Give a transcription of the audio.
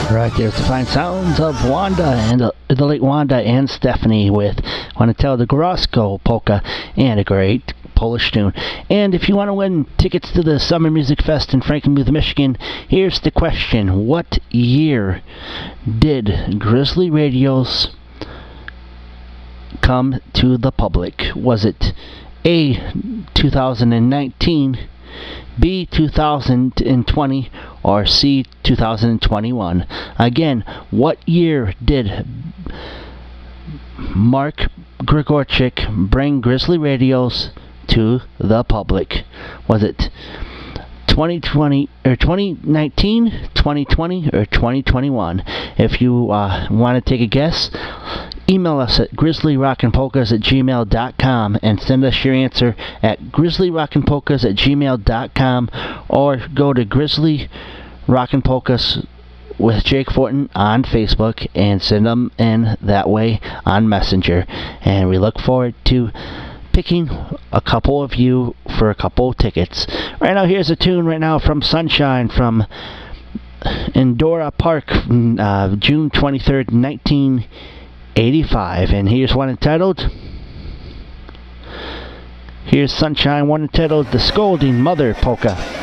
Right, there's the fine sounds of Wanda and the late Wanda and Stephanie with Want to Tell the Gorosko polka and a great Polish tune. And if you want to win tickets to the Summer Music Fest in Frankenmuth, Michigan, here's the question. What year did Grizzly Radios come to the public? Was it A, 2019, B, 2020, or C, 2021? Again, what year did Mark Grigorchik bring Grizzly Radios to the public? Was it 2020 or 2019, 2020, or 2021? If you want to take a guess, email us at grizzlyrockandpolkas@gmail.com and send us your answer at grizzlyrockandpolkas@gmail.com, or go to Grizzly Rock and Polkas with Jake Fortin on Facebook and send them in that way on Messenger. And we look forward to picking a couple of you for a couple tickets. Right now, here's a tune right now from Sunshine from Endora Park, June 23rd, 1985. And here's one entitled, here's Sunshine, one entitled The Scolding Mother Polka.